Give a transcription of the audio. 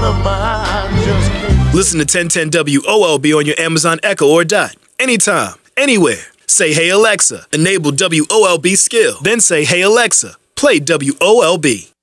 of mine just can't. Listen to 1010 WOLB on your Amazon Echo or Dot. Anytime, anywhere. Say, hey Alexa, enable WOLB skill. Then say, hey Alexa, play WOLB.